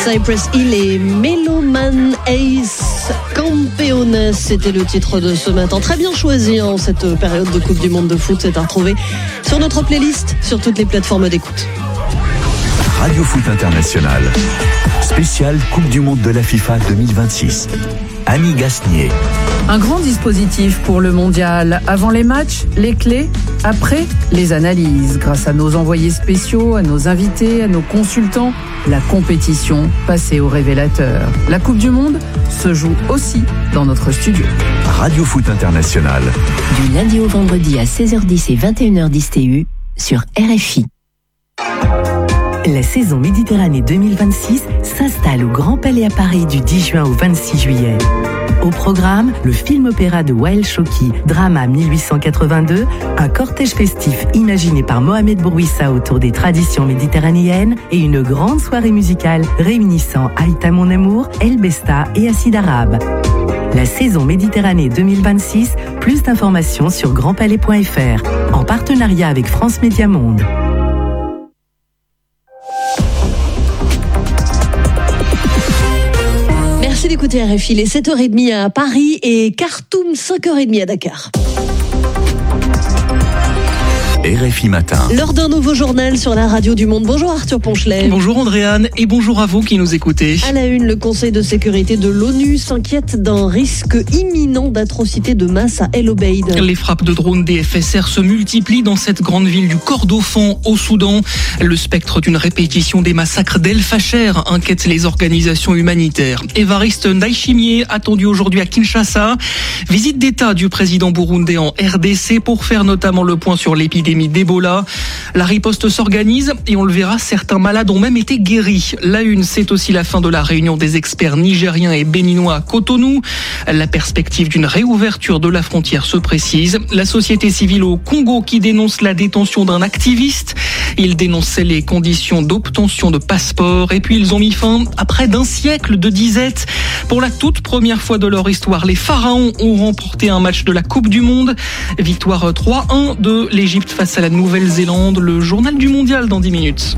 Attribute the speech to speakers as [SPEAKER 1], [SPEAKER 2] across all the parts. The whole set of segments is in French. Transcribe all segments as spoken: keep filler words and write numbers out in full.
[SPEAKER 1] Cypress Hill et Meloman Ace Campeones, c'était le titre de ce matin. Très bien choisi en cette période de Coupe du Monde de foot. C'est à retrouver sur notre playlist, sur toutes les plateformes d'écoute.
[SPEAKER 2] Radio Foot International, spécial Coupe du Monde de la FIFA deux mille vingt-six. Annie Gasnier.
[SPEAKER 3] Un grand dispositif pour le mondial. Avant les matchs, les clés. Après, les analyses. Grâce à nos envoyés spéciaux, à nos invités, à nos consultants, la compétition passée au révélateur. La Coupe du Monde se joue aussi dans notre studio.
[SPEAKER 2] Radio Foot International.
[SPEAKER 4] Du lundi au vendredi à seize heures dix et vingt et une heures dix T U sur R F I. La saison Méditerranée deux mille vingt-six s'installe au Grand Palais à Paris du dix juin au vingt-six juillet. Au programme, le film-opéra de Wael Choki, Drama mille huit cent quatre-vingt-deux, un cortège festif imaginé par Mohamed Bourouissa autour des traditions méditerranéennes et une grande soirée musicale réunissant Aïta Mon Amour, El Besta et Acide Arabe. La saison Méditerranée deux mille vingt-six, plus d'informations sur grand palais point f r, en partenariat avec France Média Monde.
[SPEAKER 1] Merci d'écouter R F I, il est sept heures trente à Paris et Khartoum, cinq heures trente à Dakar.
[SPEAKER 2] R F I Matin.
[SPEAKER 1] L'heure d'un nouveau journal sur la radio du monde. Bonjour Arthur Ponchelet.
[SPEAKER 5] Bonjour Andréane et bonjour à vous qui nous écoutez.
[SPEAKER 1] À la une, le Conseil de sécurité de l'ONU s'inquiète d'un risque imminent d'atrocité de masse à El Obeid.
[SPEAKER 5] Les frappes de drones des F S R se multiplient dans cette grande ville du Kordofan au Soudan. Le spectre d'une répétition des massacres d'El Fasher inquiète les organisations humanitaires. Évariste Ndayishimiye attendu aujourd'hui à Kinshasa. Visite d'État du président burundais en R D C pour faire notamment le point sur l'épidémie d'Ebola. La riposte s'organise et on le verra, certains malades ont même été guéris. La une, c'est aussi la fin de la réunion des experts nigériens et béninois à Cotonou. La perspective d'une réouverture de la frontière se précise. La société civile au Congo qui dénonce la détention d'un activiste. Il dénonçait les conditions d'obtention de passeport et puis ils ont mis fin à près d'un siècle de disette. Pour la toute première fois de leur histoire, les Pharaons ont remporté un match de la Coupe du Monde. Victoire trois un de l'Égypte face à la Nouvelle-Zélande. Le journal du mondial dans dix minutes.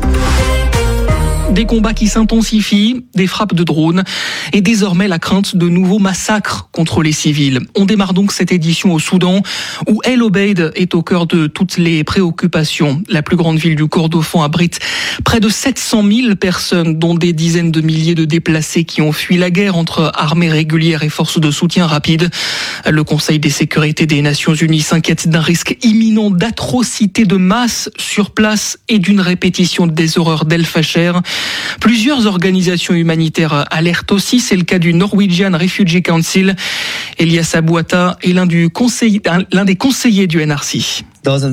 [SPEAKER 5] Des combats qui s'intensifient, des frappes de drones et désormais la crainte de nouveaux massacres contre les civils. On démarre donc cette édition au Soudan où El Obeid est au cœur de toutes les préoccupations. La plus grande ville du Kordofan abrite près de sept cent mille personnes, dont des dizaines de milliers de déplacés qui ont fui la guerre entre armées régulières et forces de soutien rapide. Le Conseil des sécurités des Nations Unies s'inquiète d'un risque imminent d'atrocités de masse sur place et d'une répétition des horreurs d'El Fasher. Plusieurs organisations humanitaires alertent aussi, c'est le cas du Norwegian Refugee Council. Elias Abouata est l'un, du conseil, l'un des conseillers du N R C.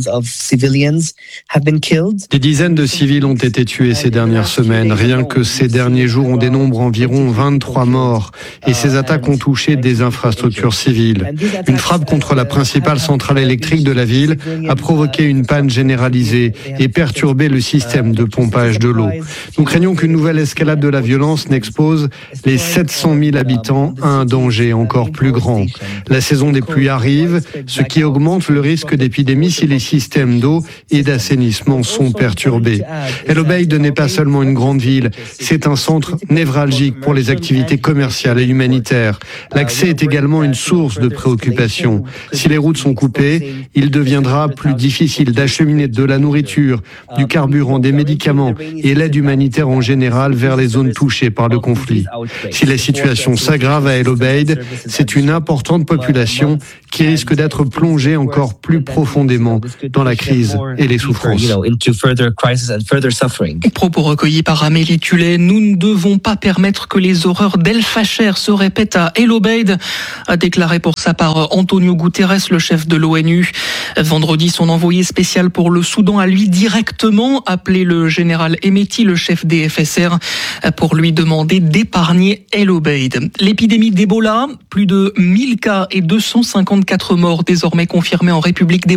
[SPEAKER 6] Des dizaines de civils ont été tués ces dernières semaines. Rien que ces derniers jours, on dénombre environ vingt-trois morts. Et ces attaques ont touché des infrastructures civiles. Une frappe contre la principale centrale électrique de la ville a provoqué une panne généralisée et perturbé le système de pompage de l'eau. Nous craignons qu'une nouvelle escalade de la violence n'expose les sept cent mille habitants à un danger encore plus grand. La saison des pluies arrive, ce qui augmente le risque d'épidémie si les systèmes d'eau et d'assainissement sont perturbés. El Obeid n'est pas seulement une grande ville, c'est un centre névralgique pour les activités commerciales et humanitaires. L'accès est également une source de préoccupation. Si les routes sont coupées, il deviendra plus difficile d'acheminer de la nourriture, du carburant, des médicaments et l'aide humanitaire en général vers les zones touchées par le conflit. Si la situation s'aggrave à El Obeid, c'est une importante population qui risque d'être plongée encore plus profondément dans la crise et les souffrances.
[SPEAKER 5] Propos recueillis par Amélie Tullet. Nous ne devons pas permettre que les horreurs d'El Fasher se répètent à El Obeid, a déclaré pour sa part Antonio Guterres, le chef de l'ONU. Vendredi, son envoyé spécial pour le Soudan a lui directement appelé le général Hemeti, le chef des F S R, pour lui demander d'épargner El Obeid. L'épidémie d'Ebola, plus de mille cas et deux cent cinquante-quatre morts désormais confirmés en République démocratique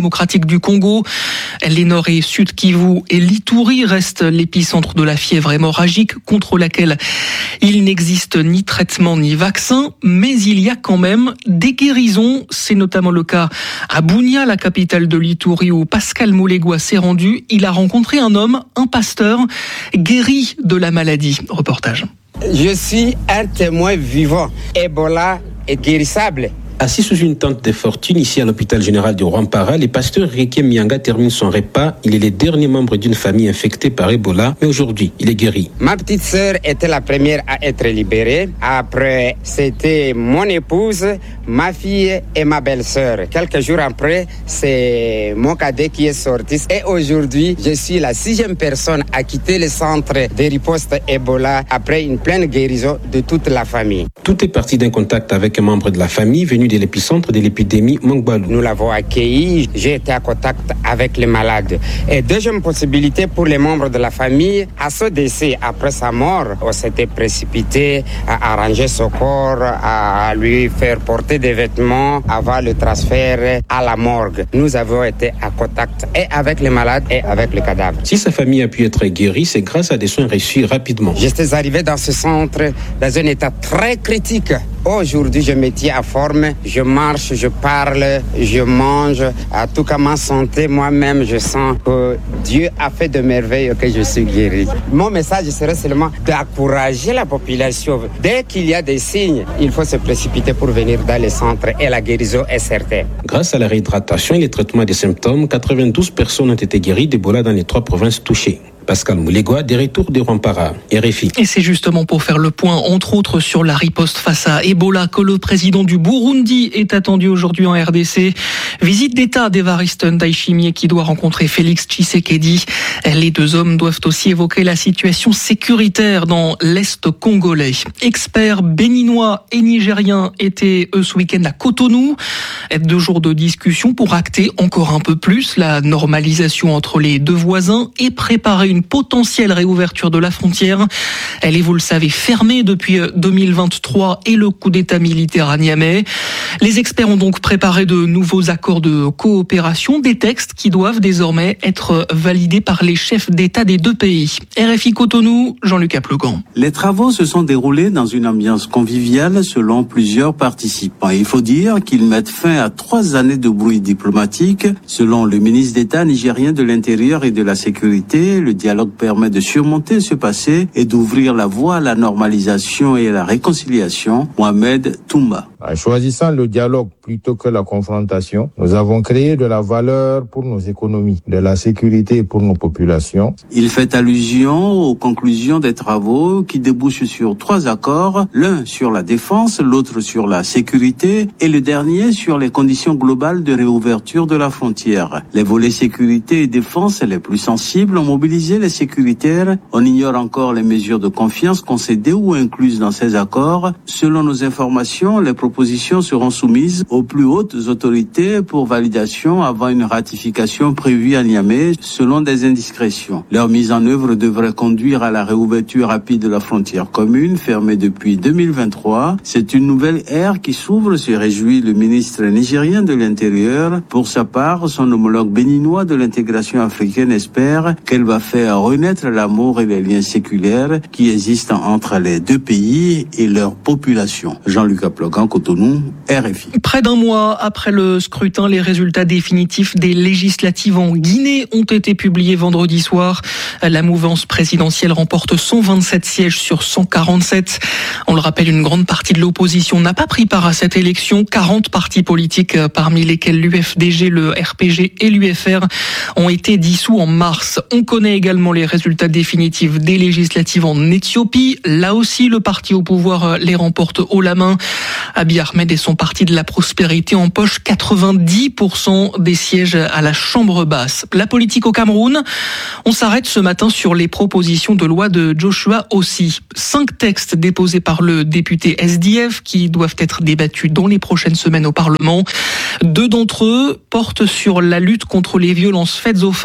[SPEAKER 5] démocratique du Congo. Les Nord et Sud Kivu et l'Ituri restent l'épicentre de la fièvre hémorragique contre laquelle il n'existe ni traitement ni vaccin, mais il y a quand même des guérisons. C'est notamment le cas à Bunia, la capitale de l'Ituri, où Pascal Moulegua s'est rendu. Il a rencontré un homme, un pasteur, guéri de la maladie. Reportage.
[SPEAKER 7] Je suis un témoin vivant. Ebola est guérissable.
[SPEAKER 8] Assis sous une tente de fortune ici à l'hôpital général de Rwampara, le pasteur Rieke Mianga termine son repas. Il est le dernier membre d'une famille infectée par Ebola, mais aujourd'hui, il est guéri.
[SPEAKER 7] Ma petite sœur était la première à être libérée. Après, c'était mon épouse, ma fille et ma belle-sœur. Quelques jours après, c'est mon cadet qui est sorti. Et aujourd'hui, je suis la sixième personne à quitter le centre de riposte Ebola après une pleine guérison de toute la famille.
[SPEAKER 8] Tout est parti d'un contact avec un membre de la famille venu de l'épicentre de l'épidémie Mongbalou.
[SPEAKER 7] Nous l'avons accueilli, j'ai été en contact avec les malades. Et deuxième possibilité pour les membres de la famille, à ce décès, après sa mort, on s'était précipité à arranger son corps, à lui faire porter des vêtements avant le transfert à la morgue. Nous avons été en contact et avec les malades et avec le cadavre.
[SPEAKER 8] Si sa famille a pu être guérie, c'est grâce à des soins reçus rapidement.
[SPEAKER 7] J'étais arrivé dans ce centre dans un état très critique. Aujourd'hui, je me tiens en forme, je marche, je parle, je mange. En tout cas, ma santé, moi-même, je sens que Dieu a fait de merveilles et que je suis guéri. Mon message serait seulement d'encourager la population. Dès qu'il y a des signes, il faut se précipiter pour venir dans les centres et la guérison est certaine.
[SPEAKER 8] Grâce à la réhydratation et le traitement des symptômes, quatre-vingt-douze personnes ont été guéries d'Ebola dans les trois provinces touchées. Pascal Moulegua, des retours de Rwampara, R F I.
[SPEAKER 5] Et c'est justement pour faire le point, entre autres, sur la riposte face à Ebola, que le président du Burundi est attendu aujourd'hui en R D C. Visite d'État d'Evariste Ndayishimiye qui doit rencontrer Félix Tshisekedi. Les deux hommes doivent aussi évoquer la situation sécuritaire dans l'Est congolais. Experts béninois et nigériens étaient, eux, ce week-end à Cotonou. Deux jours de discussion pour acter encore un peu plus la normalisation entre les deux voisins et préparer une potentielle réouverture de la frontière. Elle est, vous le savez, fermée depuis deux mille vingt-trois et le coup d'État militaire à Niamey. Les experts ont donc préparé de nouveaux accords de coopération, des textes qui doivent désormais être validés par les chefs d'État des deux pays. R F I Cotonou, Jean-Luc Aplegan.
[SPEAKER 9] Les travaux se sont déroulés dans une ambiance conviviale selon plusieurs participants. Il faut dire qu'ils mettent fin à trois années de bruit diplomatique. Selon le ministre d'État nigérien de l'Intérieur et de la Sécurité, le dialogue permet de surmonter ce passé et d'ouvrir la voie à la normalisation et à la réconciliation. Mohamed Toumba.
[SPEAKER 10] En choisissant le dialogue plutôt que la confrontation, nous avons créé de la valeur pour nos économies, de la sécurité pour nos populations.
[SPEAKER 9] Il fait allusion aux conclusions des travaux qui débouchent sur trois accords, l'un sur la défense, l'autre sur la sécurité et le dernier sur les conditions globales de réouverture de la frontière. Les volets sécurité et défense les plus sensibles ont mobilisé les sécuritaires. On ignore encore les mesures de confiance concédées ou incluses dans ces accords. Selon nos informations, les propositions seront soumises aux plus hautes autorités pour validation avant une ratification prévue à Niamey, selon des indiscrétions. Leur mise en œuvre devrait conduire à la réouverture rapide de la frontière commune, fermée depuis deux mille vingt-trois. C'est une nouvelle ère qui s'ouvre, se réjouit le ministre nigérien de l'Intérieur. Pour sa part, son homologue béninois de l'intégration africaine espère qu'elle va faire renaître l'amour et les liens séculaires qui existent entre les deux pays et leur population. Jean-Luc Aplegan, Cotonou, R F I.
[SPEAKER 5] Près d'un mois après le scrutin, les résultats définitifs des législatives en Guinée ont été publiés vendredi soir. La mouvance présidentielle remporte cent vingt-sept sièges sur cent quarante-sept. On le rappelle, une grande partie de l'opposition n'a pas pris part à cette élection. quarante partis politiques, parmi lesquels l'U F D G, le R P G et l'U F R, ont été dissous en mars. On connaît également les résultats définitifs des législatives en Éthiopie. Là aussi, le parti au pouvoir les remporte haut la main. Abiy Ahmed et son parti de la prospérité empochent quatre-vingt-dix pour cent des sièges à la Chambre basse. La politique au Cameroun, on s'arrête ce matin sur les propositions de loi de Joshua Ossi. Cinq textes déposés par le député S D F qui doivent être débattus dans les prochaines semaines au Parlement. Deux d'entre eux portent sur la lutte contre les violences faites aux femmes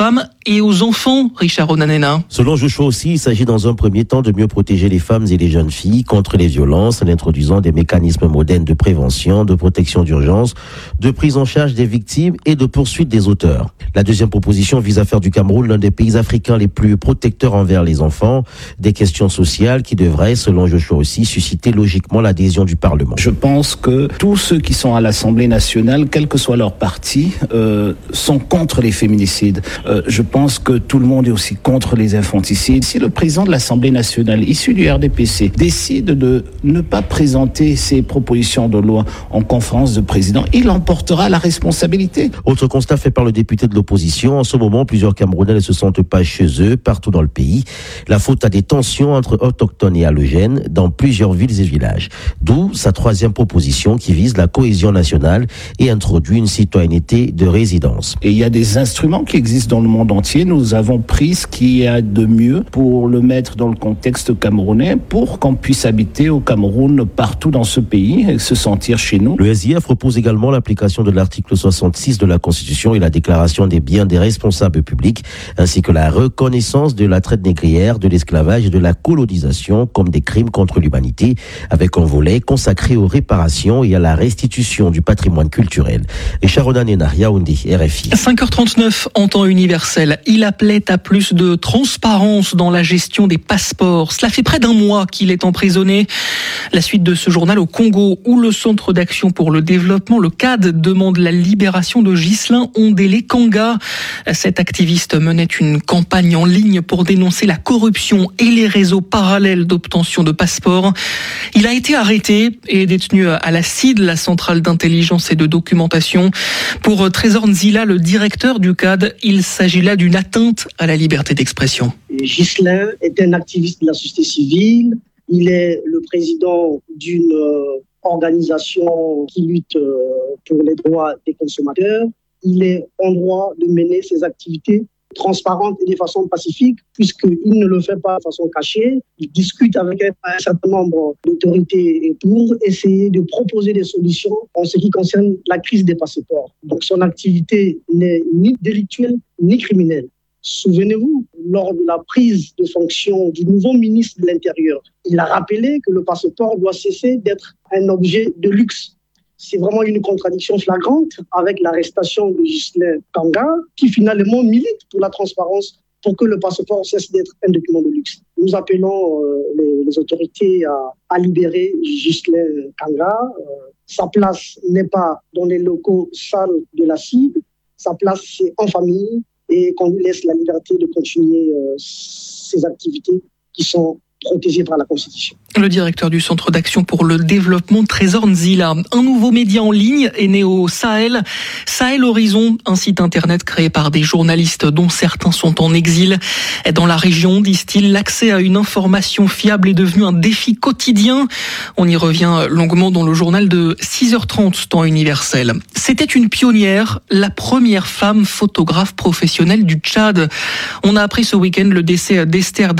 [SPEAKER 5] et aux enfants, Richard Onanena.
[SPEAKER 11] Selon Joshua aussi, il s'agit dans un premier temps de mieux protéger les femmes et les jeunes filles contre les violences en introduisant des mécanismes modernes de prévention, de protection d'urgence, de prise en charge des victimes et de poursuite des auteurs. La deuxième proposition vise à faire du Cameroun l'un des pays africains les plus protecteurs envers les enfants, des questions sociales qui devraient, selon Joshua aussi, susciter logiquement l'adhésion du Parlement.
[SPEAKER 12] Je pense que tous ceux qui sont à l'Assemblée nationale, quel que soit leur parti, euh, sont contre les féminicides. Euh, je pense que tout le monde est aussi contre les infanticides. Si le président de l'Assemblée nationale, issu du R D P C, décide de ne pas présenter ses propositions de loi en conférence de président, il en portera la responsabilité.
[SPEAKER 11] Autre constat fait par le député de l'opposition, en ce moment, plusieurs Camerounais ne se sentent pas chez eux partout dans le pays. La faute à des tensions entre autochtones et allogènes dans plusieurs villes et villages. D'où sa troisième proposition qui vise la cohésion nationale et introduit une citoyenneté de résidence.
[SPEAKER 12] Et il y a des instruments qui existent dans le monde entier. Nous avons pris ce qu'il y a de mieux pour le mettre dans le contexte camerounais pour qu'on puisse habiter au Cameroun partout dans ce pays et se sentir chez nous.
[SPEAKER 11] Le S I F propose également l'application de l'article soixante-six de la Constitution et la déclaration des biens des responsables publics, ainsi que la reconnaissance de la traite négrière, de l'esclavage et de la colonisation comme des crimes contre l'humanité, avec un volet consacré aux réparations et à la restitution du patrimoine culturel. Et Sharon Anena, Yaoundé, R F I.
[SPEAKER 5] cinq heures trente-neuf en temps universel. Il appelait à plus de transparence dans la gestion des passeports. Cela fait près d'un mois qu'il est emprisonné. La suite de ce journal au Congo, où le Centre d'action pour le développement, le C A D, demande la libération de Ghislain Ondélé Kanga. Cet activiste menait une campagne en ligne pour dénoncer la corruption et les réseaux parallèles d'obtention de passeports. Il a été arrêté et détenu à la C I D, la centrale d'intelligence et de documentation. Pour Trésor Nzila, le directeur du C A D, il s'agit là d'une atteinte à la liberté d'expression.
[SPEAKER 13] Ghislain est un activiste de la société civile. Il est le président d'une euh, organisation qui lutte euh, pour les droits des consommateurs. Il est en droit de mener ses activités transparentes et de façon pacifique, puisqu'il ne le fait pas de façon cachée. Il discute avec un certain nombre d'autorités pour essayer de proposer des solutions en ce qui concerne la crise des passeports. Donc son activité n'est ni délictuelle ni criminelle. Souvenez-vous, lors de la prise de fonction du nouveau ministre de l'Intérieur, il a rappelé que le passeport doit cesser d'être un objet de luxe. C'est vraiment une contradiction flagrante avec l'arrestation de Ghislain Kanga, qui finalement milite pour la transparence pour que le passeport cesse d'être un document de luxe. Nous appelons euh, les, les autorités à, à libérer Ghislain Kanga. Euh, sa place n'est pas dans les locaux sales de la C I D, sa place c'est en famille, et qu'on lui laisse la liberté de continuer euh, ses activités qui sont protégées par la Constitution.
[SPEAKER 5] Le directeur du Centre d'action pour le développement, Trésor Nzila. Un nouveau média en ligne est né au Sahel. Sahel Horizon, un site internet créé par des journalistes dont certains sont en exil. Dans la région, disent-ils, l'accès à une information fiable est devenu un défi quotidien. On y revient longuement dans le journal de six heures trente, temps universel. C'était une pionnière, la première femme photographe professionnelle du Tchad. On a appris ce week-end le décès d'Esther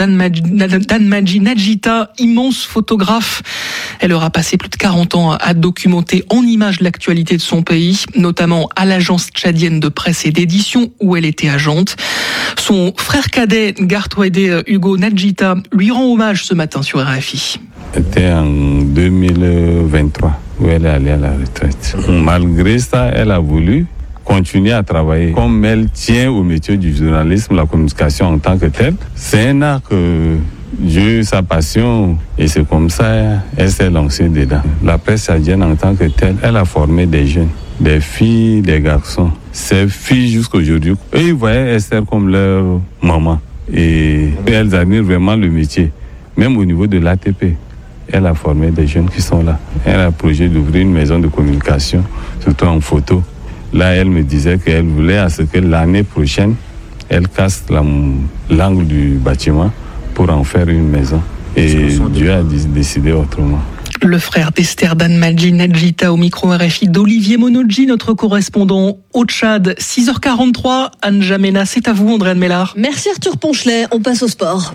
[SPEAKER 5] Danmadji Nadjita, immense photographe. Elle aura passé plus de quarante ans à documenter en images l'actualité de son pays, notamment à l'agence tchadienne de presse et d'édition où elle était agente. Son frère cadet, Gartouedé Hugo Nadjita, lui rend hommage ce matin sur R F I.
[SPEAKER 14] C'était en deux mille vingt-trois où elle est allée à la retraite. Malgré ça, elle a voulu continuer à travailler. Comme elle tient au métier du journalisme, la communication en tant que telle, c'est un art que Dieu, sa passion, et c'est comme ça elle s'est lancée dedans. La presse tchadienne en tant que telle, elle a formé des jeunes, des filles, des garçons. Ces filles jusqu'à aujourd'hui, eux ils voyaient Esther comme leur maman. Et elles admirent vraiment le métier, même au niveau de l'A T P. Elle a formé des jeunes qui sont là. Elle a le projet d'ouvrir une maison de communication, surtout en photo. Là, elle me disait qu'elle voulait à ce que l'année prochaine, elle casse la, l'angle du bâtiment pour en faire une maison. Et Dieu a décidé autrement.
[SPEAKER 5] Le frère d'Esther Danmadji Nadjita au micro R F I d'Olivier Monodji, notre correspondant au Tchad. six heures quarante-trois, Anne Jamena, c'est à vous Andréane Mellard.
[SPEAKER 1] Merci Arthur Ponchelet, on passe au sport.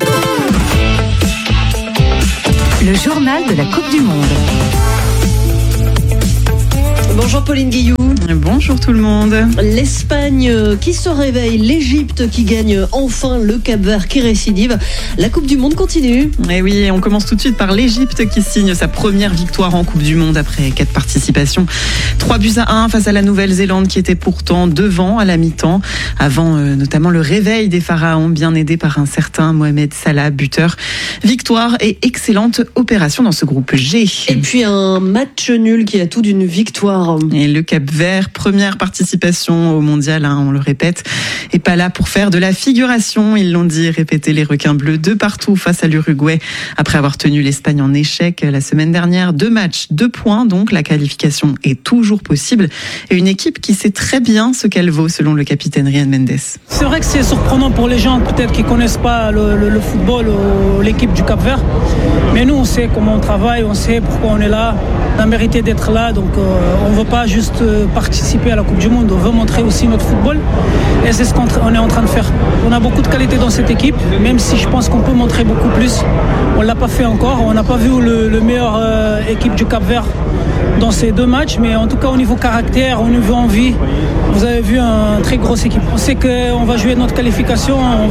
[SPEAKER 4] Le journal de la Coupe du Monde.
[SPEAKER 1] Bonjour Pauline Guillou.
[SPEAKER 15] Bonjour tout le monde.
[SPEAKER 1] L'Espagne qui se réveille, l'Égypte qui gagne enfin, le Cap-Vert qui récidive. La Coupe du Monde continue.
[SPEAKER 15] Et oui, on commence tout de suite par l'Égypte qui signe sa première victoire en Coupe du Monde après quatre participations. trois buts à un face à la Nouvelle-Zélande qui était pourtant devant à la mi-temps, avant euh, notamment le réveil des Pharaons, bien aidé par un certain Mohamed Salah, buteur. Victoire et excellente opération dans ce groupe G.
[SPEAKER 1] Et puis un match nul qui a tout d'une victoire.
[SPEAKER 15] Et le Cap-Vert, première participation au mondial, hein, on le répète, est pas là pour faire de la figuration. Ils l'ont dit, répété les requins bleus de partout face à l'Uruguay. Après avoir tenu l'Espagne en échec la semaine dernière, deux matchs, deux points, donc la qualification est toujours possible. Et une équipe qui sait très bien ce qu'elle vaut, selon le capitaine Ryan Mendes.
[SPEAKER 16] C'est vrai que c'est surprenant pour les gens peut-être qui connaissent pas le, le, le football ou l'équipe du Cap-Vert. Mais nous, on sait comment on travaille, on sait pourquoi on est là. On a mérité d'être là, donc euh, on ne veut pas juste euh, participer à la Coupe du Monde, on veut montrer aussi notre football. Et c'est ce qu'on est en train de faire. On a beaucoup de qualité dans cette équipe, même si je pense qu'on peut montrer beaucoup plus. On ne l'a pas fait encore, on n'a pas vu le, le meilleur euh, équipe du Cap-Vert dans ces deux matchs, mais en tout cas au niveau caractère, au niveau envie, vous avez vu une très grosse équipe. On sait qu'on va jouer notre qualification, on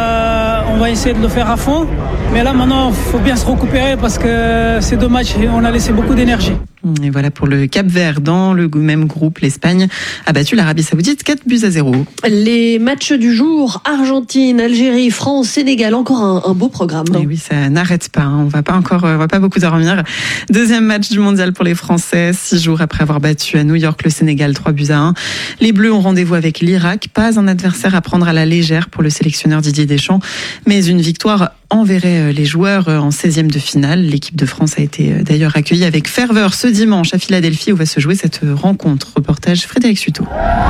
[SPEAKER 16] va, on va essayer de le faire à fond. Mais là maintenant, il faut bien se récupérer parce que ces deux matchs, on a laissé beaucoup d'énergie.
[SPEAKER 15] Et voilà pour le Cap-Vert. Dans le même groupe, l'Espagne a battu l'Arabie Saoudite quatre buts à zéro.
[SPEAKER 1] Les matchs du jour, Argentine, Algérie, France, Sénégal, encore un, un beau programme.
[SPEAKER 15] Et oui, ça n'arrête pas. Hein. On va pas encore, on va pas beaucoup dormir. Deuxième match du mondial pour les Français, six jours après avoir battu à New York le Sénégal trois buts à un. Les Bleus ont rendez-vous avec l'Irak. Pas un adversaire à prendre à la légère pour le sélectionneur Didier Deschamps, mais une victoire enverrait les joueurs en seizième de finale. L'équipe de France a été d'ailleurs accueillie avec ferveur ce dimanche à Philadelphie où va se jouer cette rencontre. Reportage Frédéric Suto.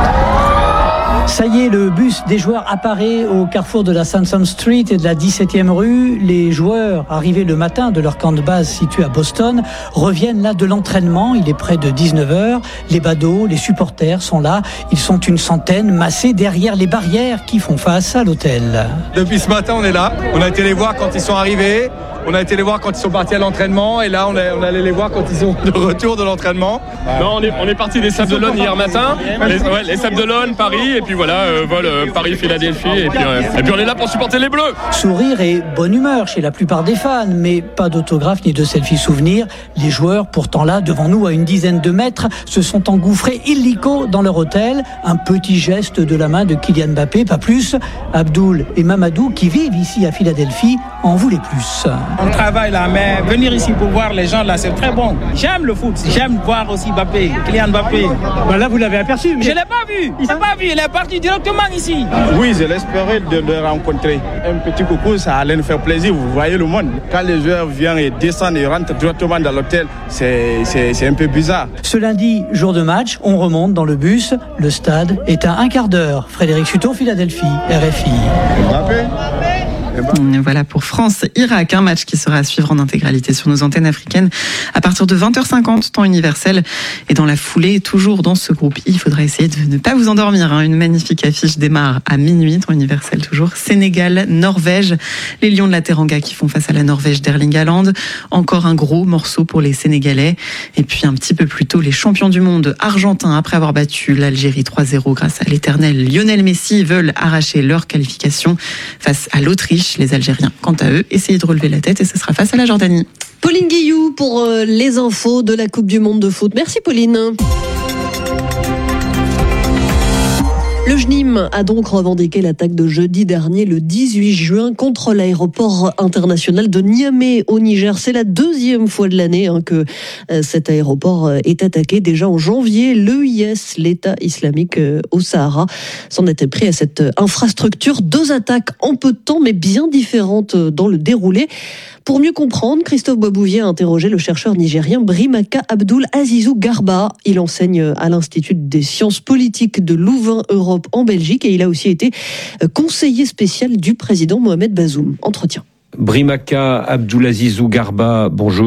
[SPEAKER 17] Ça y est, le bus des joueurs apparaît au carrefour de la Sansom Street et de la dix-septième rue. Les joueurs, arrivés le matin de leur camp de base situé à Boston, reviennent là de l'entraînement. Il est près de dix-neuf heures. Les badauds, les supporters sont là. Ils sont une centaine massés derrière les barrières qui font face à l'hôtel.
[SPEAKER 18] Depuis ce matin, on est là. On a été les voir quand ils sont arrivés. On a été les voir quand ils sont partis à l'entraînement et là on est, on est allé les voir quand ils sont de retour de l'entraînement.
[SPEAKER 19] Non, on est, on est parti des Sables d'Olonne hier matin, les, ouais, les Sables d'Olonne, Paris et puis voilà, euh, vol euh, Paris-Philadelphie et puis, euh, et puis on est là pour supporter les Bleus.
[SPEAKER 17] Sourire et bonne humeur chez la plupart des fans, mais pas d'autographe ni de selfie souvenir. Les joueurs, pourtant là, devant nous à une dizaine de mètres, se sont engouffrés illico dans leur hôtel. Un petit geste de la main de Kylian Mbappé, pas plus. Abdoul et Mamadou, qui vivent ici à Philadelphie, en voulaient plus.
[SPEAKER 20] On travaille là, mais venir ici pour voir les gens là, c'est très bon. J'aime le foot, j'aime voir aussi Mbappé, Kylian Mbappé.
[SPEAKER 17] Ben là, vous l'avez aperçu. Mais...
[SPEAKER 20] Je ne l'ai pas vu, il n'a pas vu, il est parti directement ici.
[SPEAKER 18] Oui, je l'espérais de le rencontrer. Un petit coucou, ça allait nous faire plaisir, vous voyez le monde. Quand les joueurs viennent et descendent et rentrent directement dans l'hôtel, c'est, c'est, c'est un peu bizarre.
[SPEAKER 17] Ce lundi, jour de match, on remonte dans le bus. Le stade est à un quart d'heure. Frédéric Suto, Philadelphie, R F I.
[SPEAKER 18] Mbappé.
[SPEAKER 15] Voilà pour France-Irak, un match qui sera à suivre en intégralité sur nos antennes africaines à partir de vingt heures cinquante, temps universel. Et dans la foulée, toujours dans ce groupe I, il faudra essayer de ne pas vous endormir. Hein. Une magnifique affiche démarre à minuit, temps universel toujours. Sénégal, Norvège, les Lions de la Teranga qui font face à la Norvège d'Erling Haaland. Encore un gros morceau pour les Sénégalais. Et puis un petit peu plus tôt, les champions du monde argentins, après avoir battu l'Algérie trois zéro grâce à l'éternel Lionel Messi, veulent arracher leur qualification face à l'Autriche. Les Algériens, quant à eux, essayent de relever la tête et ce sera face à la Jordanie.
[SPEAKER 1] Pauline Guillou pour euh, les infos de la Coupe du Monde de foot. Merci Pauline. Le J N I M a donc revendiqué l'attaque de jeudi dernier, le dix-huit juin, contre l'aéroport international de Niamey au Niger. C'est la deuxième fois de l'année hein, que euh, cet aéroport euh, est attaqué. Déjà en janvier, l'E I S, l'État islamique euh, au Sahara, s'en était pris à cette infrastructure. Deux attaques en peu de temps, mais bien différentes dans le déroulé. Pour mieux comprendre, Christophe Boisbouvier a interrogé le chercheur nigérien Brimaka Abdul Azizou Garba. Il enseigne à l'Institut des sciences politiques de Louvain Europe en Belgique et il a aussi été conseiller spécial du président Mohamed Bazoum. Entretien.
[SPEAKER 21] Brimaka Abdul Azizou Garba, bonjour.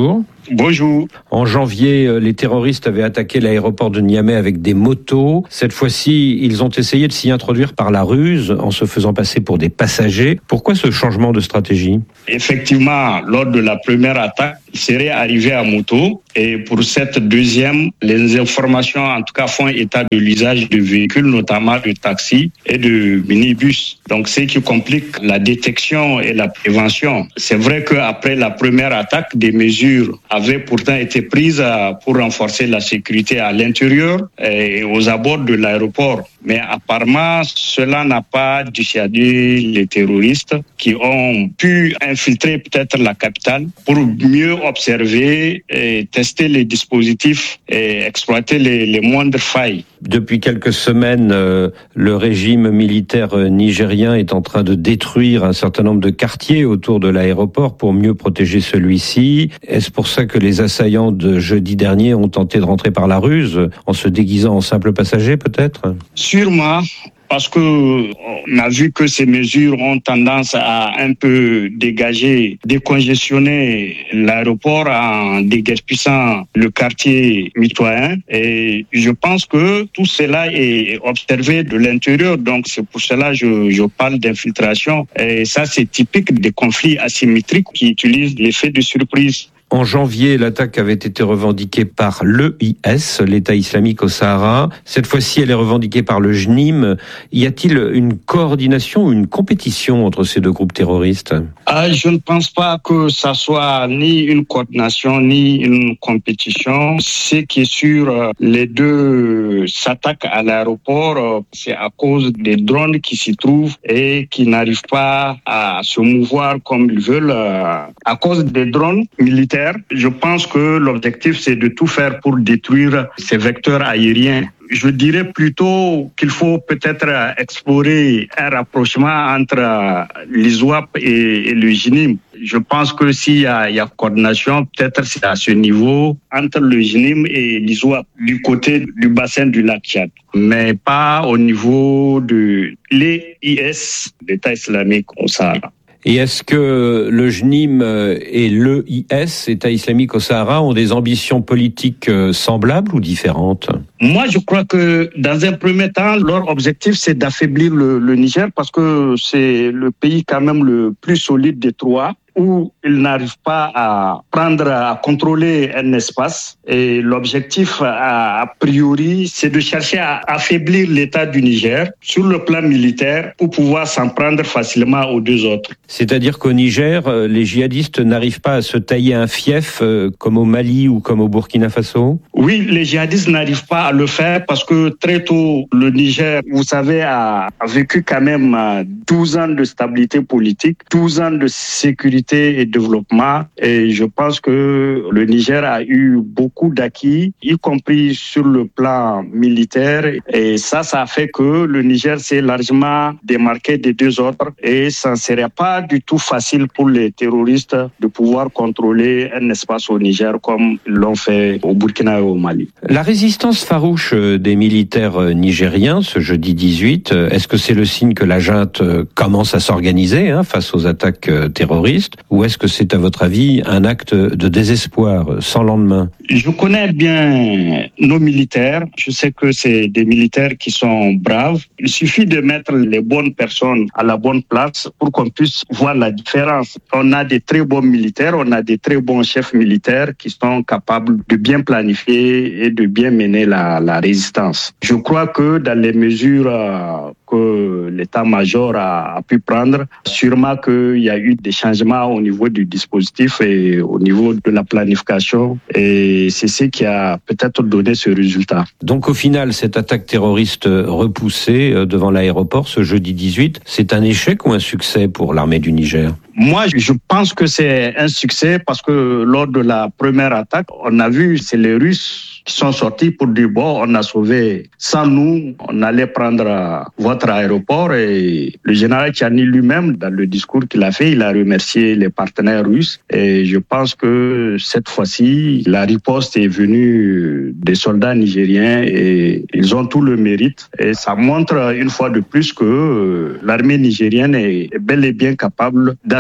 [SPEAKER 21] Bonjour. En janvier, les terroristes avaient attaqué l'aéroport de Niamey avec des motos. Cette fois-ci, ils ont essayé de s'y introduire par la ruse en se faisant passer pour des passagers. Pourquoi ce changement de stratégie ?
[SPEAKER 22] Effectivement, lors de la première attaque, ils seraient arrivés à moto. Et pour cette deuxième, les informations en tout cas font état de l'usage de véhicules, notamment de taxis et de minibus. Donc, ce qui complique la détection et la prévention. C'est vrai qu'après la première attaque, des mesures avaient pourtant été prises pour renforcer la sécurité à l'intérieur et aux abords de l'aéroport. Mais apparemment, cela n'a pas dissuadé les terroristes qui ont pu infiltrer peut-être la capitale pour mieux observer et tester les dispositifs et exploiter les, les moindres failles.
[SPEAKER 21] Depuis quelques semaines, euh, le régime militaire nigérien est en train de détruire un certain nombre de quartiers autour de l'aéroport pour mieux protéger celui-ci. Est-ce pour ça que les assaillants de jeudi dernier ont tenté de rentrer par la ruse, en se déguisant en simples passagers peut-être ?
[SPEAKER 22] Sûrement. Parce que on a vu que ces mesures ont tendance à un peu dégager, décongestionner l'aéroport en déguerpissant le quartier mitoyen. Et je pense que tout cela est observé de l'intérieur. Donc c'est pour cela que je, je parle d'infiltration. Et ça, c'est typique des conflits asymétriques qui utilisent l'effet de surprise.
[SPEAKER 21] En janvier, l'attaque avait été revendiquée par l'E I S, l'État islamique au Sahara. Cette fois-ci, elle est revendiquée par le J N I M. Y a-t-il une coordination ou une compétition entre ces deux groupes terroristes ?
[SPEAKER 22] Ah, je ne pense pas que ça soit ni une coordination ni une compétition. Ce qui est sûr, les deux s'attaquent à l'aéroport, c'est à cause des drones qui s'y trouvent et qui n'arrivent pas à se mouvoir comme ils veulent. À cause des drones militaires, je pense que l'objectif, c'est de tout faire pour détruire ces vecteurs aériens. Je dirais plutôt qu'il faut peut-être explorer un rapprochement entre l'I S W A P et, et le J N I M. Je pense que s'il y a, il y a coordination, peut-être c'est à ce niveau entre le J N I M et l'I S W A P du côté du bassin du lac Tchad, mais pas au niveau de l'E I S, l'État islamique au Sahara.
[SPEAKER 21] Et est-ce que le J N I M et l'E I S, État islamique au Sahara, ont des ambitions politiques semblables ou différentes ?
[SPEAKER 22] Moi, je crois que dans un premier temps, leur objectif, c'est d'affaiblir le, le Niger parce que c'est le pays quand même le plus solide des trois, où ils n'arrivent pas à prendre, à contrôler un espace. Et l'objectif, a, a priori, c'est de chercher à affaiblir l'État du Niger sur le plan militaire pour pouvoir s'en prendre facilement aux deux autres.
[SPEAKER 21] C'est-à-dire qu'au Niger, les djihadistes n'arrivent pas à se tailler un fief euh, comme au Mali ou comme au Burkina Faso ?
[SPEAKER 22] Oui, les djihadistes n'arrivent pas à le faire parce que très tôt, le Niger, vous savez, a, a vécu quand même douze ans de stabilité politique, douze ans de sécurité et développement. Et je pense que le Niger a eu beaucoup d'acquis, y compris sur le plan militaire. Et ça, ça a fait que le Niger s'est largement démarqué des deux autres. Et ça ne serait pas du tout facile pour les terroristes de pouvoir contrôler un espace au Niger comme ils l'ont fait au Burkina et au Mali.
[SPEAKER 21] La résistance farouche des militaires nigériens ce jeudi dix-huit, est-ce que c'est le signe que la junte commence à s'organiser hein, face aux attaques terroristes ? Ou est-ce que c'est, à votre avis, un acte de désespoir sans lendemain ?
[SPEAKER 22] Je connais bien nos militaires. Je sais que c'est des militaires qui sont braves. Il suffit de mettre les bonnes personnes à la bonne place pour qu'on puisse voir la différence. On a des très bons militaires, on a des très bons chefs militaires qui sont capables de bien planifier et de bien mener la, la résistance. Je crois que dans les mesures euh, que l'état-major a, a pu prendre, sûrement qu'il y a eu des changements au niveau du dispositif et au niveau de la planification. Et c'est ce qui a peut-être donné ce résultat.
[SPEAKER 21] Donc au final, cette attaque terroriste repoussée devant l'aéroport ce jeudi dix-huit, c'est un échec ou un succès pour l'armée du Niger ?
[SPEAKER 22] Moi, je pense que c'est un succès parce que lors de la première attaque, on a vu, c'est les Russes qui sont sortis pour dire, bon, on a sauvé. Sans nous, on allait prendre votre aéroport. Et le général Tchani lui-même, dans le discours qu'il a fait, il a remercié les partenaires russes. Et je pense que cette fois-ci, la riposte est venue des soldats nigériens et ils ont tout le mérite. Et ça montre une fois de plus que l'armée nigérienne est bel et bien capable d'assurer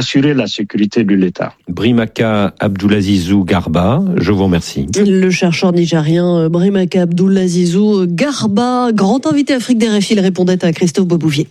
[SPEAKER 22] assurer la sécurité de l'État.
[SPEAKER 21] Brimaka Abdoulazizou Garba, je vous remercie.
[SPEAKER 1] Le chercheur nigérien Brimaka Abdoulazizou Garba, grand invité Afrique des R F I, il répondait à Christophe Beaubouvier.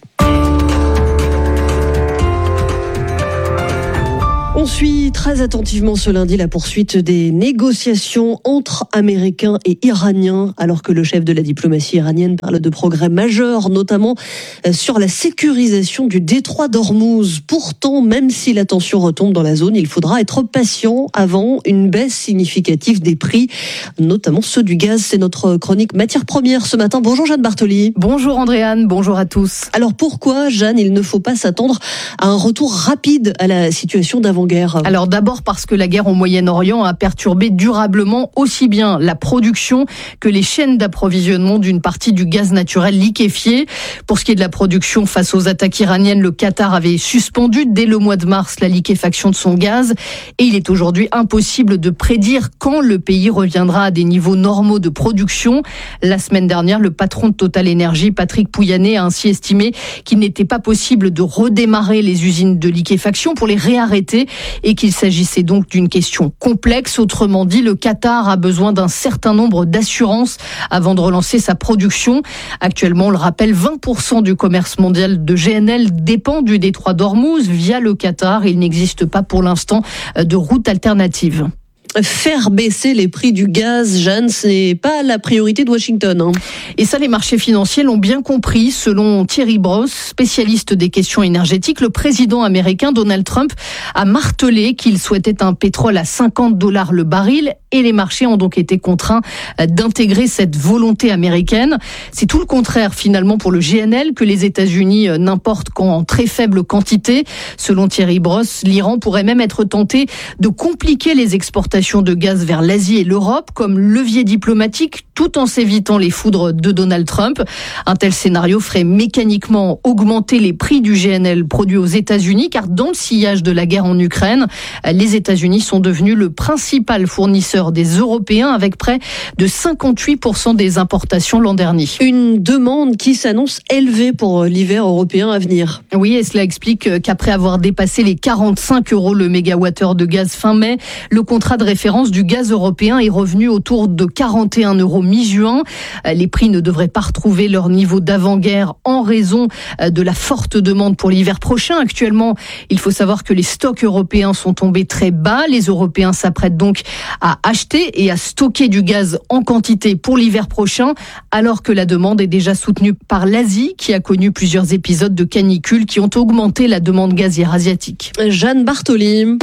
[SPEAKER 1] On suit très attentivement ce lundi la poursuite des négociations entre Américains et Iraniens, alors que le chef de la diplomatie iranienne parle de progrès majeurs, notamment sur la sécurisation du détroit d'Ormuz. Pourtant, même si la tension retombe dans la zone, il faudra être patient avant une baisse significative des prix, notamment ceux du gaz. C'est notre chronique matière première ce matin. Bonjour Jeanne Bartoli.
[SPEAKER 2] Bonjour Andréane, bonjour à tous.
[SPEAKER 1] Alors pourquoi, Jeanne, il ne faut pas s'attendre à un retour rapide à la situation d'avant-guerre ?
[SPEAKER 2] Alors d'abord parce que la guerre au Moyen-Orient a perturbé durablement aussi bien la production que les chaînes d'approvisionnement d'une partie du gaz naturel liquéfié. Pour ce qui est de la production, face aux attaques iraniennes, le Qatar avait suspendu dès le mois de mars la liquéfaction de son gaz et il est aujourd'hui impossible de prédire quand le pays reviendra à des niveaux normaux de production. La semaine dernière, le patron de Total Energy, Patrick Pouyanné, a ainsi estimé qu'il n'était pas possible de redémarrer les usines de liquéfaction pour les réarrêter et qu'il s'agissait donc d'une question complexe. Autrement dit, le Qatar a besoin d'un certain nombre d'assurances avant de relancer sa production. Actuellement, on le rappelle, vingt pour cent du commerce mondial de G N L dépend du détroit d'Ormuz via le Qatar. Il n'existe pas pour l'instant de route alternative.
[SPEAKER 1] Faire baisser les prix du gaz, Jeanne, c'est pas la priorité de Washington. Hein.
[SPEAKER 2] Et ça, les marchés financiers l'ont bien compris. Selon Thierry Bross, spécialiste des questions énergétiques, le président américain Donald Trump a martelé qu'il souhaitait un pétrole à cinquante dollars le baril et les marchés ont donc été contraints d'intégrer cette volonté américaine. C'est tout le contraire finalement pour le G N L que les États-Unis n'importent qu'en très faible quantité. Selon Thierry Bross, l'Iran pourrait même être tenté de compliquer les exportations de gaz vers l'Asie et l'Europe comme levier diplomatique tout en s'évitant les foudres de Donald Trump. Un tel scénario ferait mécaniquement augmenter les prix du G N L produit aux États-Unis car dans le sillage de la guerre en Ukraine, les États-Unis sont devenus le principal fournisseur des Européens avec près de cinquante-huit pour cent des importations l'an dernier.
[SPEAKER 1] Une demande qui s'annonce élevée pour l'hiver européen à venir.
[SPEAKER 2] Oui, et cela explique qu'après avoir dépassé les quarante-cinq euros le mégawattheure de gaz fin mai, le contrat de référence du gaz européen est revenu autour de quarante et un euros mi-juin. Les prix ne devraient pas retrouver leur niveau d'avant-guerre en raison de la forte demande pour l'hiver prochain. Actuellement, il faut savoir que les stocks européens sont tombés très bas. Les Européens s'apprêtent donc à acheter et à stocker du gaz en quantité pour l'hiver prochain, alors que la demande est déjà soutenue par l'Asie, qui a connu plusieurs épisodes de canicule qui ont augmenté la demande gazière asiatique.
[SPEAKER 1] Jeanne Bartoli.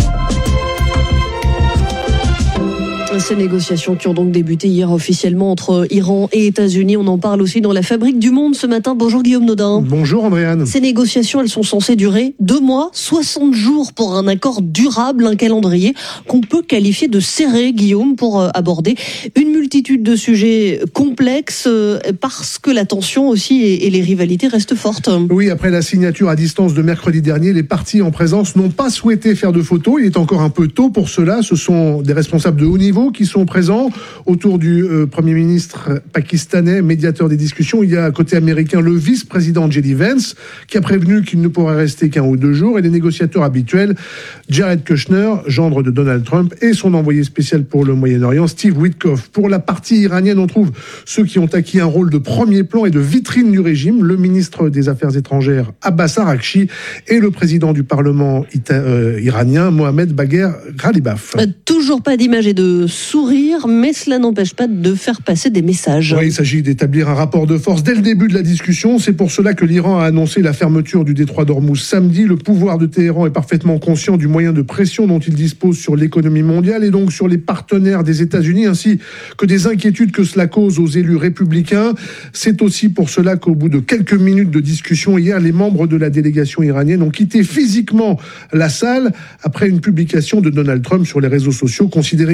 [SPEAKER 1] Ces négociations qui ont donc débuté hier officiellement entre Iran et États-Unis. On en parle aussi dans la Fabrique du Monde ce matin. Bonjour Guillaume Nodin.
[SPEAKER 3] Bonjour Andréane.
[SPEAKER 1] Ces négociations, elles sont censées durer deux mois, soixante jours pour un accord durable, un calendrier qu'on peut qualifier de serré, Guillaume, pour aborder une multitude de sujets complexes parce que la tension aussi et les rivalités restent fortes.
[SPEAKER 3] Oui, après la signature à distance de mercredi dernier, les partis en présence n'ont pas souhaité faire de photos. Il est encore un peu tôt pour cela. Ce sont des responsables de haut niveau qui sont présents autour du euh, Premier ministre pakistanais, médiateur des discussions. Il y a à côté américain le vice-président J D Vance qui a prévenu qu'il ne pourrait rester qu'un ou deux jours et les négociateurs habituels Jared Kushner, gendre de Donald Trump, et son envoyé spécial pour le Moyen-Orient, Steve Witkoff. Pour la partie iranienne, on trouve ceux qui ont acquis un rôle de premier plan et de vitrine du régime, le ministre des Affaires étrangères Abbas Araghchi et le président du Parlement ita- euh, iranien Mohamed Bagher Ghalibaf.
[SPEAKER 1] Euh, toujours pas d'image et de sourire, mais cela n'empêche pas de faire passer des messages.
[SPEAKER 3] Oui, il s'agit d'établir un rapport de force dès le début de la discussion. C'est pour cela que l'Iran a annoncé la fermeture du détroit d'Ormuz samedi. Le pouvoir de Téhéran est parfaitement conscient du moyen de pression dont il dispose sur l'économie mondiale et donc sur les partenaires des États-Unis, ainsi que des inquiétudes que cela cause aux élus républicains. C'est aussi pour cela qu'au bout de quelques minutes de discussion hier, les membres de la délégation iranienne ont quitté physiquement la salle après une publication de Donald Trump sur les réseaux sociaux considérée comme insultante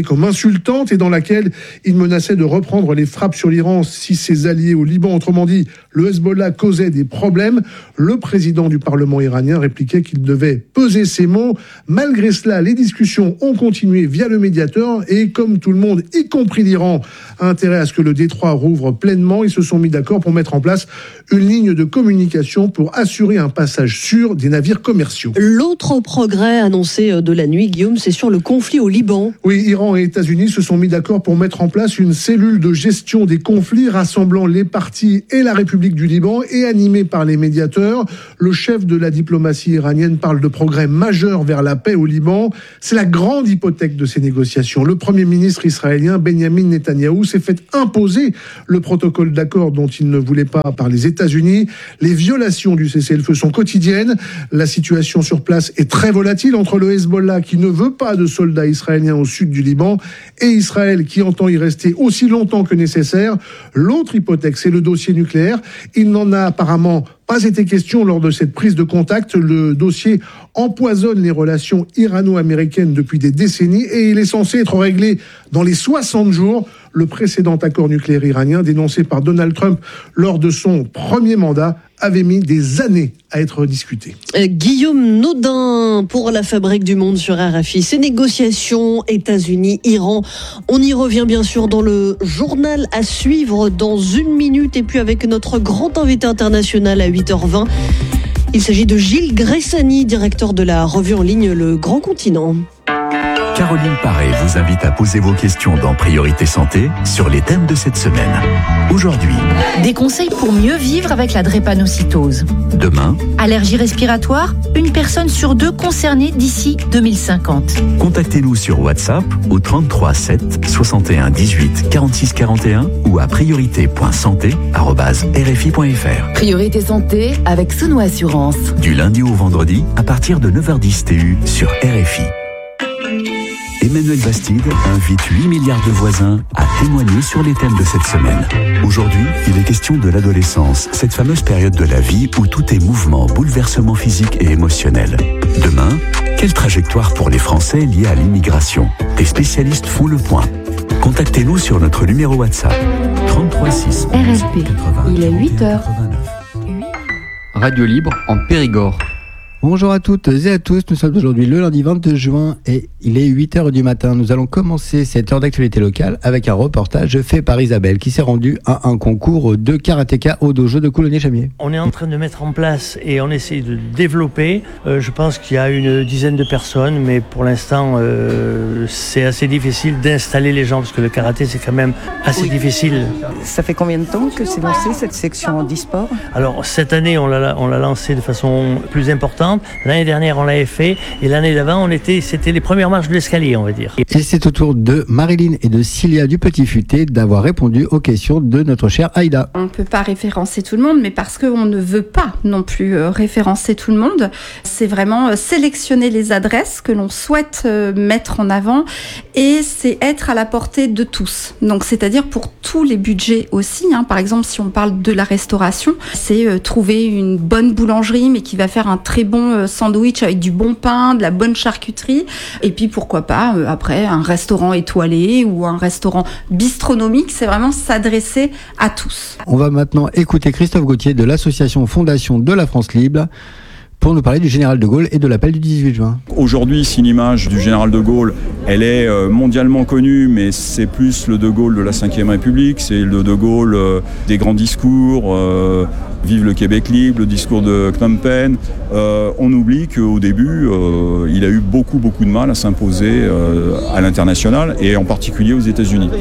[SPEAKER 3] insultante et dans laquelle il menaçait de reprendre les frappes sur l'Iran si ses alliés au Liban, autrement dit, le Hezbollah, causait des problèmes. Le président du Parlement iranien répliquait qu'il devait peser ses mots. Malgré cela, les discussions ont continué via le médiateur et comme tout le monde, y compris l'Iran, a intérêt à ce que le détroit rouvre pleinement, ils se sont mis d'accord pour mettre en place une ligne de communication pour assurer un passage sûr des navires commerciaux.
[SPEAKER 1] L'autre progrès annoncé de la nuit, Guillaume, c'est sur le conflit au Liban.
[SPEAKER 3] Oui, Iran et États-Unis se sont mis d'accord pour mettre en place une cellule de gestion des conflits rassemblant les partis et la République du Liban et animée par les médiateurs. Le chef de la diplomatie iranienne parle de progrès majeurs vers la paix au Liban. C'est la grande hypothèque de ces négociations. Le premier ministre israélien Benjamin Netanyahou s'est fait imposer le protocole d'accord dont il ne voulait pas par les États-Unis. Les violations du cessez-le-feu sont quotidiennes. La situation sur place est très volatile entre le Hezbollah qui ne veut pas de soldats israéliens au sud du Liban et Israël qui entend y rester aussi longtemps que nécessaire. L'autre hypothèque, c'est le dossier nucléaire. Il n'en a apparemment pas été question lors de cette prise de contact. Le dossier empoisonne les relations irano-américaines depuis des décennies et il est censé être réglé dans les soixante jours. Le précédent accord nucléaire iranien dénoncé par Donald Trump lors de son premier mandat avait mis des années à être discuté.
[SPEAKER 1] Euh, Guillaume Naudin pour la Fabrique du Monde sur R F I. Ces négociations États-Unis-Iran, on y revient bien sûr dans le journal à suivre dans une minute et puis avec notre grand invité international à huit heures vingt. Il s'agit de Gilles Gressani, directeur de la revue en ligne Le Grand Continent.
[SPEAKER 6] Caroline Paré vous invite à poser vos questions dans Priorité Santé sur les thèmes de cette semaine. Aujourd'hui,
[SPEAKER 7] des conseils pour mieux vivre avec la drépanocytose.
[SPEAKER 6] Demain,
[SPEAKER 7] allergie respiratoire, une personne sur deux concernée d'ici deux mille cinquante.
[SPEAKER 6] Contactez-nous sur WhatsApp au trente-trois sept soixante et un dix-huit quarante-six quarante et un ou à priorité point santé arobase r f i point f r.
[SPEAKER 7] Priorité Santé avec Sono Assurance.
[SPEAKER 6] Du lundi au vendredi à partir de neuf heures dix T U sur R F I. Emmanuel Bastide invite huit milliards de voisins à témoigner sur les thèmes de cette semaine. Aujourd'hui, il est question de l'adolescence, cette fameuse période de la vie où tout est mouvement, bouleversement physique et émotionnel. Demain, quelle trajectoire pour les Français liés à l'immigration? Des spécialistes font le point. Contactez-nous sur notre numéro WhatsApp trente-trois six
[SPEAKER 7] R F P, il est huit heures.
[SPEAKER 23] Radio Libre en Périgord.
[SPEAKER 24] Bonjour à toutes et à tous, nous sommes aujourd'hui le lundi vingt-deux juin et il est huit heures du matin. Nous allons commencer cette heure d'actualité locale avec un reportage fait par Isabelle qui s'est rendue à un concours de karatéka au dojo de Coulonnier-Chamier.
[SPEAKER 25] On est en train de mettre en place et on essaie de développer. Euh, je pense qu'il y a une dizaine de personnes, mais pour l'instant euh, c'est assez difficile d'installer les gens parce que le karaté c'est quand même assez oui. difficile.
[SPEAKER 26] Ça fait combien de temps que c'est lancé cette section handisport ?
[SPEAKER 25] Alors cette année on l'a, on l'a lancé de façon plus importante. L'année dernière, on l'avait fait et l'année d'avant, on était, c'était les premières marches de l'escalier, on va dire.
[SPEAKER 24] Et c'est au tour de Marilyn et de Cilia du Petit Futé d'avoir répondu aux questions de notre chère Aïda.
[SPEAKER 27] On ne peut pas référencer tout le monde, mais parce qu'on ne veut pas non plus référencer tout le monde, c'est vraiment sélectionner les adresses que l'on souhaite mettre en avant et c'est être à la portée de tous. Donc, c'est-à-dire pour tous les budgets aussi. Hein. Par exemple, si on parle de la restauration, c'est trouver une bonne boulangerie, mais qui va faire un très bon sandwich avec du bon pain, de la bonne charcuterie et puis pourquoi pas euh, après un restaurant étoilé ou un restaurant bistronomique. C'est vraiment s'adresser à tous.
[SPEAKER 24] On va maintenant écouter Christophe Gauthier de l'association Fondation de la France Libre pour nous parler du général de Gaulle et de l'appel du dix-huit juin.
[SPEAKER 28] Aujourd'hui, si l'image du général de Gaulle, elle est mondialement connue, mais c'est plus le de Gaulle de la cinquième République, c'est le de Gaulle euh, des grands discours, euh, vive le Québec libre, le discours de Phnom Penh. Euh, on oublie qu'au début, euh, il a eu beaucoup, beaucoup de mal à s'imposer euh, à l'international, et en particulier aux États-Unis.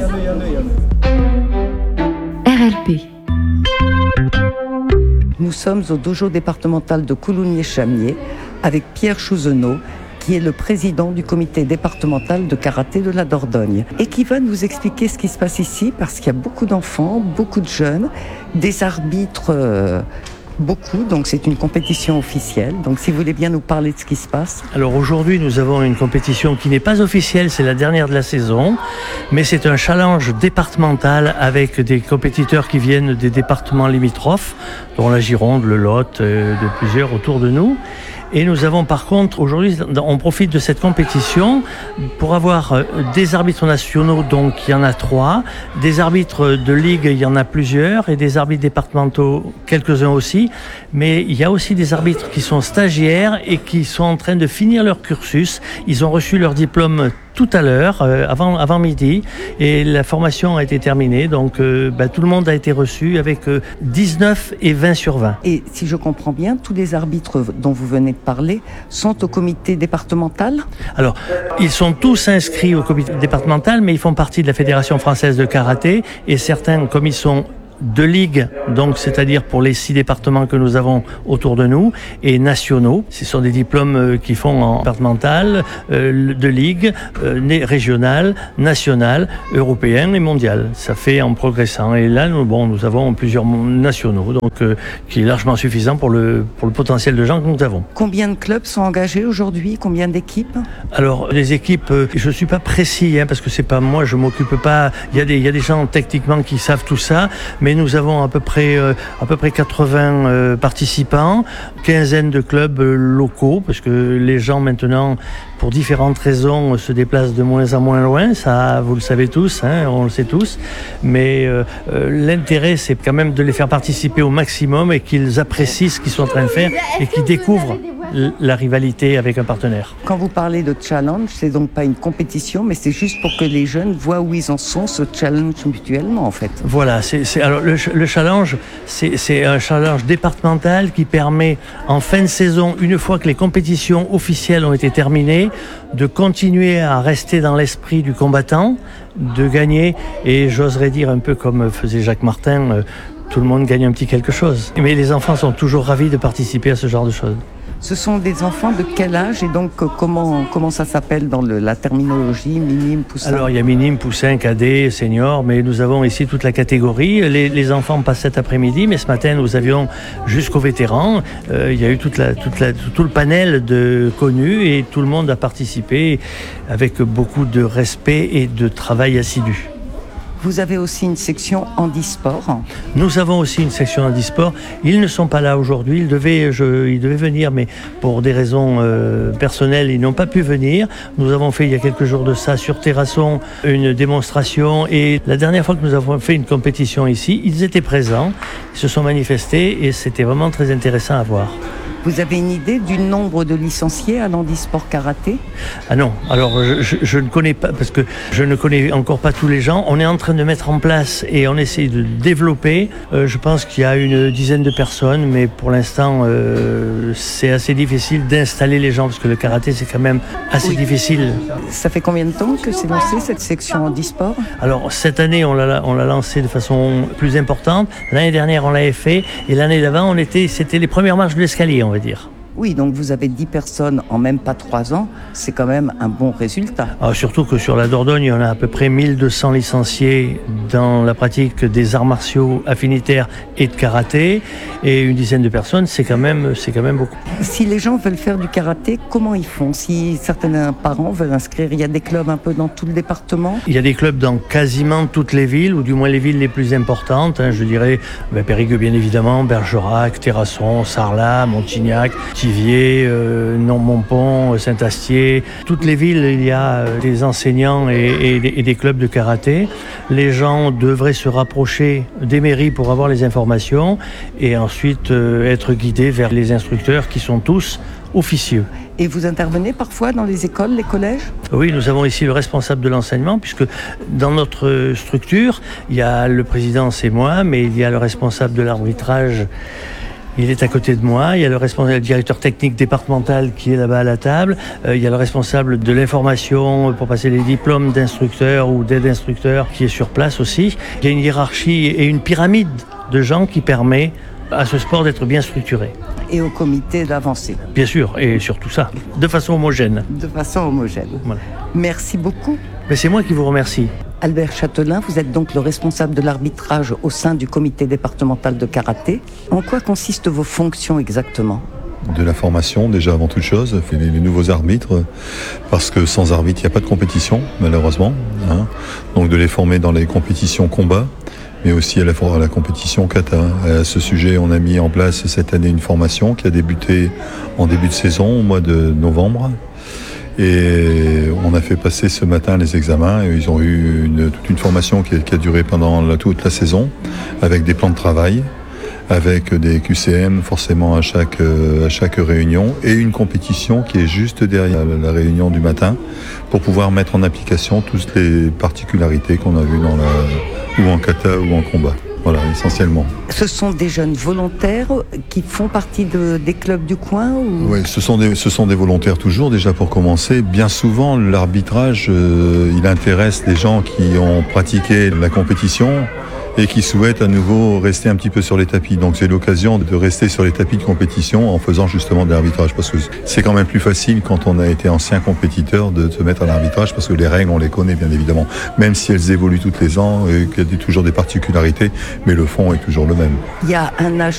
[SPEAKER 7] R L P.
[SPEAKER 26] Nous sommes au dojo départemental de Coulonnier-Chamier avec Pierre Chouzenot, qui est le président du comité départemental de karaté de la Dordogne et qui va nous expliquer ce qui se passe ici parce qu'il y a beaucoup d'enfants, beaucoup de jeunes, des arbitres, euh, beaucoup, donc c'est une compétition officielle. Donc si vous voulez bien nous parler de ce qui se passe.
[SPEAKER 25] Alors aujourd'hui nous avons une compétition qui n'est pas officielle, c'est la dernière de la saison, mais c'est un challenge départemental avec des compétiteurs qui viennent des départements limitrophes, dont la Gironde, le Lot, euh, de plusieurs autour de nous. Et nous avons par contre, aujourd'hui, on profite de cette compétition pour avoir des arbitres nationaux, donc il y en a trois, des arbitres de ligue, il y en a plusieurs, et des arbitres départementaux, quelques-uns aussi, mais il y a aussi des arbitres qui sont stagiaires et qui sont en train de finir leur cursus. Ils ont reçu leur diplôme tout à l'heure, euh, avant, avant midi, et la formation a été terminée, donc euh, bah, tout le monde a été reçu avec euh, dix-neuf et vingt sur vingt.
[SPEAKER 26] Et si je comprends bien, tous les arbitres dont vous venez de parler sont au comité départemental ?
[SPEAKER 25] Alors, ils sont tous inscrits au comité départemental, mais ils font partie de la Fédération française de karaté, et certains, comme ils sont de ligue, donc c'est-à-dire pour les six départements que nous avons autour de nous, et nationaux. Ce sont des diplômes euh, qui font en départemental, euh, de ligue, euh, régional, national, européen et mondial. Ça fait en progressant. Et là, nous, bon, nous avons plusieurs nationaux, donc euh, qui est largement suffisant pour le pour le potentiel de gens que nous avons.
[SPEAKER 26] Combien de clubs sont engagés aujourd'hui ? Combien d'équipes ?
[SPEAKER 25] Alors les équipes, euh, je suis pas précis, hein, parce que c'est pas moi, je m'occupe pas. Il y a des il y a des gens techniquement qui savent tout ça, mais Mais nous avons à peu près, euh, à peu près quatre-vingts euh, participants, quinzaine de clubs euh, locaux, parce que les gens maintenant, pour différentes raisons, se déplacent de moins en moins loin. Ça, vous le savez tous, hein, on le sait tous. Mais euh, euh, l'intérêt, c'est quand même de les faire participer au maximum et qu'ils apprécient ce qu'ils sont en train de faire et qu'ils découvrent la rivalité avec un partenaire.
[SPEAKER 26] Quand vous parlez de challenge, c'est donc pas une compétition, mais c'est juste pour que les jeunes voient où ils en sont, ce challenge mutuellement en fait.
[SPEAKER 25] Voilà, c'est, c'est alors le, le challenge, c'est, c'est un challenge départemental qui permet en fin de saison, une fois que les compétitions officielles ont été terminées, de continuer à rester dans l'esprit du combattant, de gagner, et j'oserais dire un peu comme faisait Jacques Martin, euh, tout le monde gagne un petit quelque chose. Mais les enfants sont toujours ravis de participer à ce genre de choses.
[SPEAKER 26] Ce sont des enfants de quel âge et donc comment, comment ça s'appelle dans le, la terminologie, minime, poussin ?
[SPEAKER 25] Alors il y a minime, poussin, cadet, senior, mais nous avons ici toute la catégorie. Les, les enfants passent cet après-midi, mais ce matin nous avions jusqu'aux vétérans. Euh, il y a eu toute la, toute la, tout le panel de connus et tout le monde a participé avec beaucoup de respect et de travail assidu.
[SPEAKER 26] Vous avez aussi une section handisport.
[SPEAKER 25] Nous avons aussi une section handisport. Ils ne sont pas là aujourd'hui. Ils devaient, je, ils devaient venir, mais pour des raisons euh, personnelles, ils n'ont pas pu venir. Nous avons fait il y a quelques jours de ça sur Terrasson une démonstration. Et la dernière fois que nous avons fait une compétition ici, ils étaient présents, ils se sont manifestés et c'était vraiment très intéressant à voir.
[SPEAKER 26] Vous avez une idée du nombre de licenciés à l'handisport karaté ?
[SPEAKER 25] Ah non, alors je, je, je ne connais pas, parce que je ne connais encore pas tous les gens. On est en train de mettre en place et on essaie de développer. Euh, je pense qu'il y a une dizaine de personnes, mais pour l'instant, euh, c'est assez difficile d'installer les gens, parce que le karaté, c'est quand même assez oui. difficile.
[SPEAKER 26] Ça fait combien de temps que c'est lancé, cette section handisport ?
[SPEAKER 25] Alors, cette année, on l'a, on l'a lancé de façon plus importante. L'année dernière, on l'avait fait. Et l'année d'avant, on était, c'était les premières marches de l'escalier, on va dire.
[SPEAKER 26] Oui, donc vous avez dix personnes en même pas trois ans, c'est quand même un bon résultat.
[SPEAKER 25] Alors surtout que sur la Dordogne, il y en a à peu près mille deux cents licenciés dans la pratique des arts martiaux affinitaires et de karaté, et une dizaine de personnes, c'est quand même, c'est quand même beaucoup.
[SPEAKER 26] Si les gens veulent faire du karaté, comment ils font ? Si certains parents veulent inscrire, il y a des clubs un peu dans tout le département ?
[SPEAKER 25] Il y a des clubs dans quasiment toutes les villes, ou du moins les villes les plus importantes, hein, je dirais ben, Périgueux bien évidemment, Bergerac, Terrasson, Sarlat, Montignac, Vivier, euh, Montpont, Saint-Astier, toutes les villes, il y a euh, des enseignants et, et, et des clubs de karaté. Les gens devraient se rapprocher des mairies pour avoir les informations et ensuite euh, être guidés vers les instructeurs qui sont tous officieux.
[SPEAKER 26] Et vous intervenez parfois dans les écoles, les collèges ?
[SPEAKER 25] Oui, nous avons ici le responsable de l'enseignement, puisque dans notre structure, il y a le président, c'est moi, mais il y a le responsable de l'arbitrage. Il est à côté de moi, il y a le responsable, le directeur technique départemental qui est là-bas à la table, euh, il y a le responsable de l'information pour passer les diplômes d'instructeur ou d'aide instructeur qui est sur place aussi. Il y a une hiérarchie et une pyramide de gens qui permet à ce sport d'être bien structuré.
[SPEAKER 26] Et au comité d'avancer.
[SPEAKER 25] Bien sûr, et surtout ça, de façon homogène.
[SPEAKER 26] De façon homogène. Voilà. Merci beaucoup.
[SPEAKER 25] Mais c'est moi qui vous remercie.
[SPEAKER 26] Albert Châtelain, vous êtes donc le responsable de l'arbitrage au sein du comité départemental de karaté. En quoi consistent vos fonctions exactement ?
[SPEAKER 5] De la formation déjà avant toute chose, les, les nouveaux arbitres, parce que sans arbitre il n'y a pas de compétition malheureusement, hein. Donc de les former dans les compétitions combat mais aussi à la, à la compétition kata. À ce sujet, on a mis en place cette année une formation qui a débuté en début de saison, au mois de novembre. Et on a fait passer ce matin les examens. Et ils ont eu une, toute une formation qui a, qui a duré pendant la, toute la saison, avec des plans de travail, avec des Q C M forcément à chaque, à chaque réunion, et une compétition qui est juste derrière la réunion du matin, pour pouvoir mettre en application toutes les particularités qu'on a vues dans la, ou en kata ou en combat. Voilà, essentiellement.
[SPEAKER 26] Ce sont des jeunes volontaires qui font partie de, des clubs du coin ou...
[SPEAKER 5] Oui, ce sont, des, ce sont des volontaires toujours, déjà pour commencer. Bien souvent, l'arbitrage, euh, il intéresse les gens qui ont pratiqué la compétition et qui souhaitent à nouveau rester un petit peu sur les tapis. Donc c'est l'occasion de rester sur les tapis de compétition en faisant justement de l'arbitrage, parce que c'est quand même plus facile quand on a été ancien compétiteur de se mettre à l'arbitrage, parce que les règles on les connaît bien évidemment, même si elles évoluent tous les ans et qu'il y a toujours des particularités, mais le fond est toujours le même.
[SPEAKER 26] Il y a un âge